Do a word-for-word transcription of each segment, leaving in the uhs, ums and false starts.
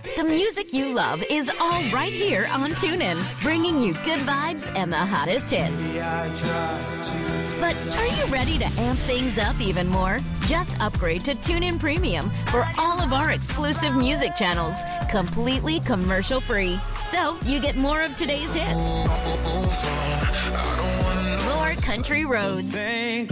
The music you love is all right here on TuneIn, bringing you good vibes and the hottest hits. But are you ready to amp things up even more? Just upgrade to TuneIn Premium for all of our exclusive music channels, completely commercial-free. So you get more of today's hits, more country roads, and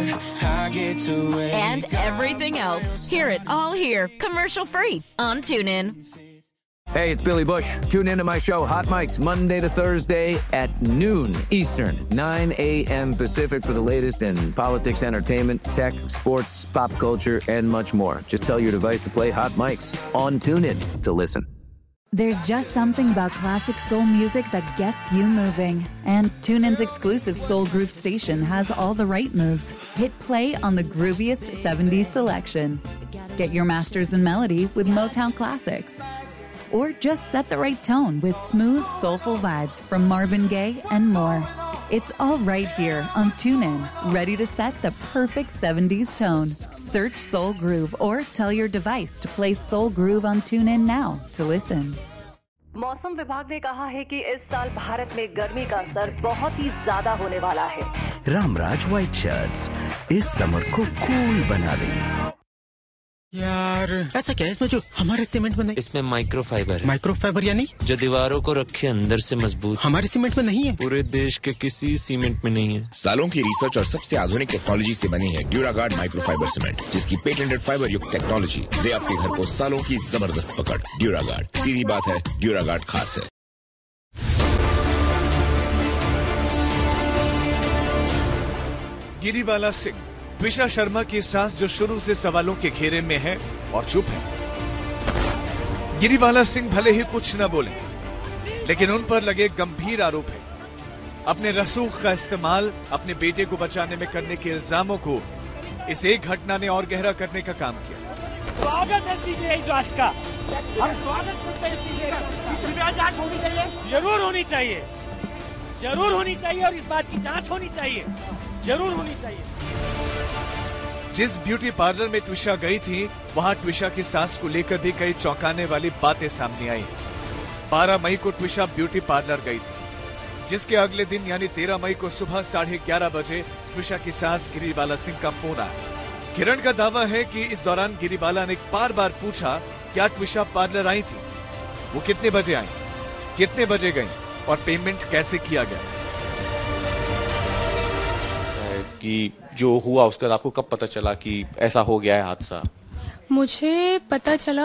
everything else. Hear it all here, commercial-free on TuneIn. Hey, it's Billy Bush. Tune into my show, Hot Mics, Monday to Thursday at noon Eastern, nine a.m. Pacific for the latest in politics, entertainment, tech, sports, pop culture, and much more. Just tell your device to play Hot Mics on TuneIn to listen. There's just something about classic soul music that gets you moving. And TuneIn's exclusive Soul Groove station has all the right moves. Hit play on the grooviest seventies selection. Get your masters in melody with Motown classics. Or just set the right tone with smooth, soulful vibes from Marvin Gaye and more. It's all right here on TuneIn, ready to set the perfect seventies tone. Search Soul Groove or tell your device to play Soul Groove on TuneIn now to listen. मौसम विभाग ने कहा है कि इस साल भारत में गर्मी का असर बहुत ही ज्यादा होने वाला है। रामराज व्हाइट शर्ट्स इस समर को कूल बना दें। यार ऐसा क्या है इसमें जो हमारे सीमेंट में नहीं? इसमें माइक्रोफाइबर है। माइक्रोफाइबर यानी जो दीवारों को रखे अंदर से मजबूत। हमारे सीमेंट में नहीं है। पूरे देश के किसी सीमेंट में नहीं है। सालों की रिसर्च और सबसे आधुनिक टेक्नोलॉजी से बनी है ड्यूरागार्ड माइक्रोफाइबर सीमेंट, जिसकी पेटेंटेड फाइबर युक्त टेक्नोलॉजी दे आपके घर को सालों की जबरदस्त पकड़। ड्यूरागार्ड, सीधी बात है, ड्यूरागार्ड खास है। गिरीबाला सिंह, ट्विशा शर्मा की सांस जो शुरू से सवालों के घेरे में है और चुप है। गिरीबाला सिंह भले ही कुछ न बोले, लेकिन उन पर लगे गंभीर आरोप है। अपने रसूख का इस्तेमाल अपने बेटे को बचाने में करने के इल्जामों को इस एक घटना ने और गहरा करने का काम किया। स्वागत है सीबीआई जांच का। हम स्वागत करते हैं सीबीआई जांच होनी चाहिए, जरूर होनी चाहिए, जरूर होनी चाहिए और इस बात की जांच होनी चाहिए, जरूर होनी चाहिए। जिस ब्यूटी पार्लर में ट्विशा गई थी, वहां ट्विशा की सास को लेकर भी कई चौंकाने वाली बातें सामने आई। बारह मई को ट्विशा ब्यूटी पार्लर गई थी, जिसके अगले दिन यानी तेरह मई को सुबह साढ़े ग्यारह बजे ट्विशा की सास गिरीबाला सिंह का फोन आया। किरण का दावा है कि इस दौरान गिरीबाला ने बार बार पूछा क्या ट्विशा पार्लर आई थी, वो कितने बजे आई, कितने बजे गई और पेमेंट कैसे किया गया। कि जो हुआ उसके बाद आपको कब पता चला कि ऐसा हो गया है हादसा? मुझे पता चला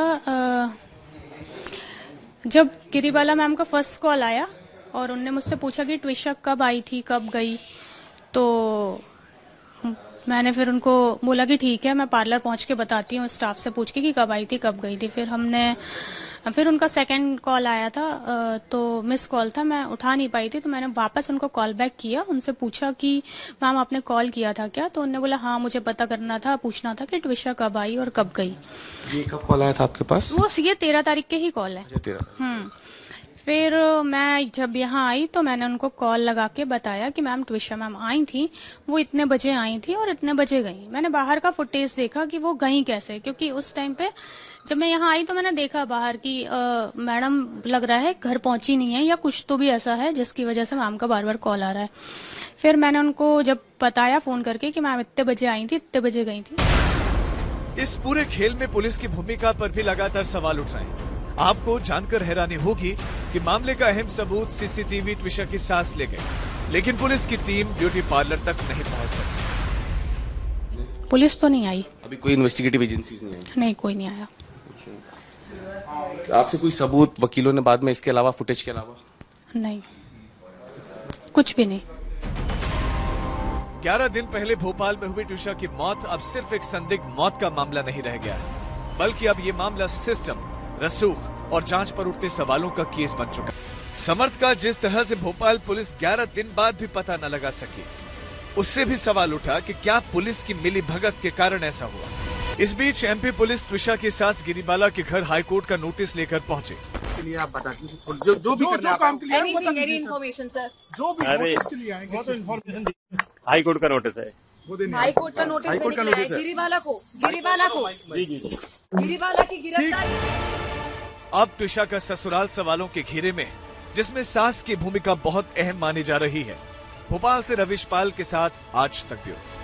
जब गिरीबाला मैम का फर्स्ट कॉल आया और उनने मुझसे पूछा कि ट्विशा कब आई थी, कब गई, तो मैंने फिर उनको बोला कि ठीक है मैं पार्लर पहुंच के बताती हूँ, स्टाफ से पूछ के कि कब आई थी कब गई थी। फिर हमने फिर उनका सेकंड कॉल आया था, तो मिस कॉल था, मैं उठा नहीं पाई थी, तो मैंने वापस उनको कॉल बैक किया, उनसे पूछा कि मैम आपने कॉल किया था क्या, तो उन्होंने बोला हाँ मुझे पता करना था, पूछना था कि ट्विशा कब आई और कब गई। ये कब कॉल आया था आपके पास? वो ये तेरह तारीख के ही कॉल है। हम्म फिर मैं जब यहाँ आई तो मैंने उनको कॉल लगा के बताया कि मैम ट्विशा मैम आई थी, वो इतने बजे आई थी और इतने बजे गई। मैंने बाहर का फुटेज देखा कि वो गई कैसे, क्योंकि उस टाइम पे जब मैं यहाँ आई तो मैंने देखा बाहर की मैडम लग रहा है घर पहुंची नहीं है या कुछ तो भी ऐसा है जिसकी वजह से मैम का बार बार कॉल आ रहा है। फिर मैंने उनको जब बताया फोन करके कि मैम इतने बजे आई थी, इतने बजे गई थी। इस पूरे खेल में पुलिस की भूमिका पर भी लगातार सवाल उठ रहे हैं। आपको जानकर हैरानी होगी कि मामले का अहम सबूत सीसीटीवी ट्विशा की सांस ले गई, लेकिन पुलिस की टीम ब्यूटी पार्लर तक नहीं पहुंच सकी। पुलिस तो नहीं आई अभी, कोई इन्वेस्टिगेटिव एजेंसीज नहीं आई? नहीं, कोई नहीं आया। आपसे कोई सबूत वकीलों ने बाद में इसके अलावा, फुटेज के अलावा? नहीं, कुछ भी नहीं। ग्यारह दिन पहले भोपाल में हुई ट्विशा की मौत अब सिर्फ एक संदिग्ध मौत का मामला नहीं रह गया है, बल्कि अब ये मामला सिस्टम, रसूख और जांच पर उठते सवालों का केस बन चुका है। समर्थ का जिस तरह से भोपाल पुलिस ग्यारह दिन बाद भी पता न लगा सकी, उससे भी सवाल उठा कि क्या पुलिस की मिली भगत के कारण ऐसा हुआ। इस बीच एमपी पुलिस ट्विशा की सास गिरीबाला के घर हाईकोर्ट का नोटिस लेकर पहुंचे। आप बता दीजिए जो जो भी करना काम के लिए इन्फॉर्मेशन सर, जो भी इसके लिए आएंगे तो इन्फॉर्मेशन हाईकोर्ट का नोटिस है, हाईकोर्ट का नोटिस हाईकोर्ट का नोटिस है गिरीबाला को, गिरीबाला को जी जी जी गिरीबाला की गिरफ्तारी। अब ट्विशा का ससुराल सवालों के घेरे में, जिसमें सास की भूमिका बहुत अहम मानी जा रही है। भोपाल से रविश पाल के साथ आज तक ब्यूरो।